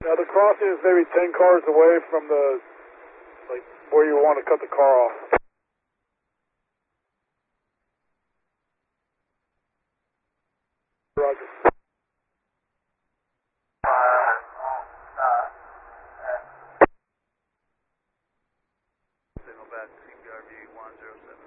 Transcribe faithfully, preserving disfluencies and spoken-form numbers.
Now the crossing is maybe ten cars away from the, like, where you want to cut the car off. Roger. Signal back to C B R V one zero seven.